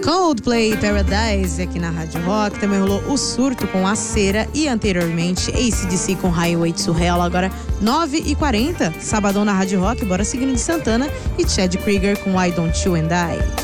Coldplay Paradise aqui na Rádio Rock. Também rolou O Surto com A Cera e anteriormente AC/DC com Highway to Hell. Agora 9h40, sabadão na Rádio Rock. Bora seguindo de Santana e Chad Krieger com Why Don't You and I.